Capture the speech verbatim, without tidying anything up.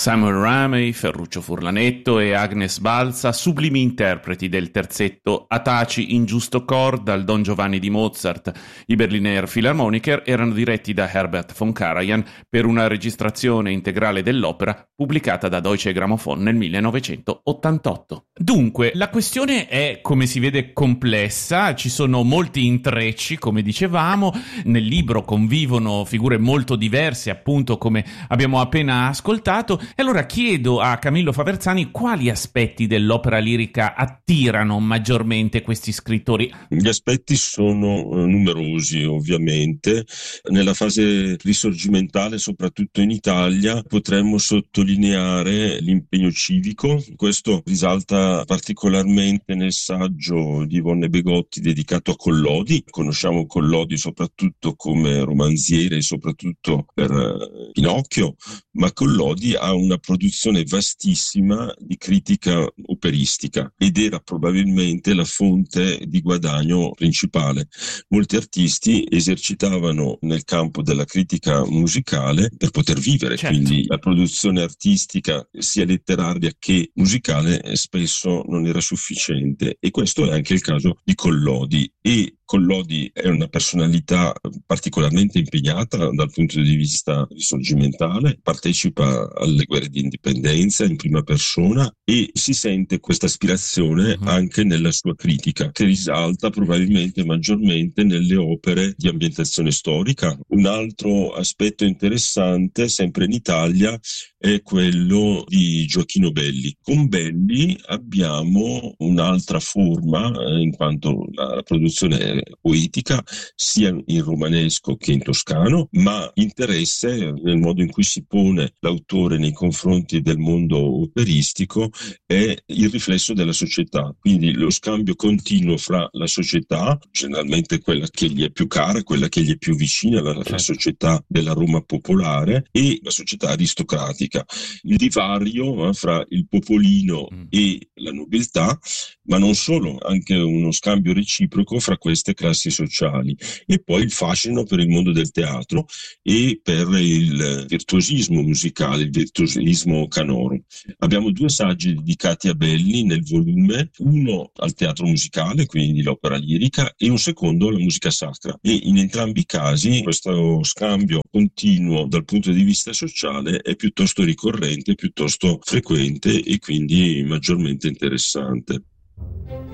Samuel Ramey, Ferruccio Furlanetto e Agnes Balza, sublimi interpreti del terzetto A Taci in giusto cor dal Don Giovanni di Mozart. I Berliner Philharmoniker erano diretti da Herbert von Karajan per una registrazione integrale dell'opera pubblicata da Deutsche Grammophon nel millenovecentottantotto. Dunque, la questione è, come si vede, complessa, ci sono molti intrecci, come dicevamo, nel libro convivono figure molto diverse, appunto come abbiamo appena ascoltato. E allora chiedo a Camillo Faverzani quali aspetti dell'opera lirica attirano maggiormente questi scrittori. Gli aspetti sono numerosi, ovviamente. Nella fase risorgimentale, soprattutto in Italia, potremmo sottolineare l'impegno civico. Questo risalta particolarmente nel saggio di Yvonne Begotti dedicato a Collodi. Conosciamo Collodi soprattutto come romanziere e soprattutto per Pinocchio, ma Collodi ha una produzione vastissima di critica operistica ed era probabilmente la fonte di guadagno principale. Molti artisti esercitavano nel campo della critica musicale per poter vivere, certo. Quindi la produzione artistica sia letteraria che musicale spesso non era sufficiente, e questo è anche il caso di Collodi. E Collodi è una personalità particolarmente impegnata dal punto di vista risorgimentale, partecipa alle guerre di indipendenza in prima persona e si sente questa aspirazione uh-huh. anche nella sua critica, che risalta probabilmente maggiormente nelle opere di ambientazione storica. Un altro aspetto interessante, sempre in Italia, è quello di Gioachino Belli. Con Belli abbiamo un'altra forma, eh, in quanto la, la produzione è poetica, sia in romanesco che in toscano, ma interesse nel modo in cui si pone l'autore nei confronti del mondo operistico è il riflesso della società, quindi lo scambio continuo fra la società, generalmente quella che gli è più cara, quella che gli è più vicina, la, la società della Roma popolare, e la società aristocratica. Il divario eh, fra il popolino mm. e la nobiltà, ma non solo, anche uno scambio reciproco fra queste classi sociali. E poi il fascino per il mondo del teatro e per il virtuosismo musicale, il virtuosismo canoro. Abbiamo due saggi dedicati a Belli nel volume, uno al teatro musicale, quindi l'opera lirica, e un secondo alla musica sacra. E in entrambi i casi questo scambio continuo dal punto di vista sociale è piuttosto ricorrente, piuttosto frequente e quindi maggiormente interessante.